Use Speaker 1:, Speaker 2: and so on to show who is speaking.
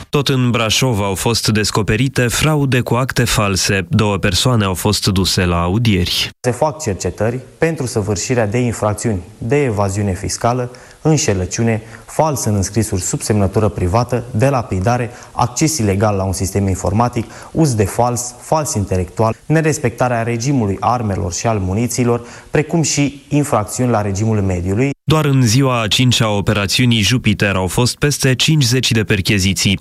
Speaker 1: Tot în Brașov au fost descoperite fraude cu acte false. 2 persoane au fost duse la audieri.
Speaker 2: Se fac cercetări pentru săvârșirea de infracțiuni de evaziune fiscală, înșelăciune, fals în înscrisuri sub semnătură privată, delapidare, acces ilegal la un sistem informatic, uz de fals intelectual, nerespectarea regimului armelor și al munițiilor, precum și infracțiuni la regimul mediului.
Speaker 1: Doar în ziua a 5-a operațiunii Jupiter au fost peste 50 de percheziții.